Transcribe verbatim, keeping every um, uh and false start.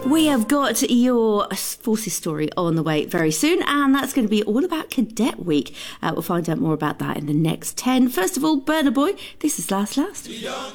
We have got your forces story on the way very soon, and that's going to be all about Cadet Week. Uh, we'll find out more about that in the next ten. First of all, Burna Boy, this is Last Last.